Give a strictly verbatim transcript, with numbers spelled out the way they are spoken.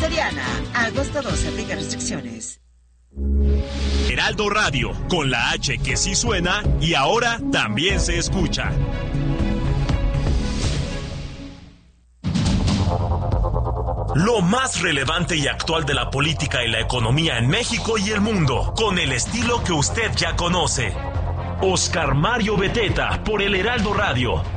Soriana. Agosto doce, aplica restricciones. Heraldo Radio, con la H que sí suena y ahora también se escucha. Lo más relevante y actual de la política y la economía en México y el mundo, con el estilo que usted ya conoce. Oscar Mario Beteta, por el Heraldo Radio.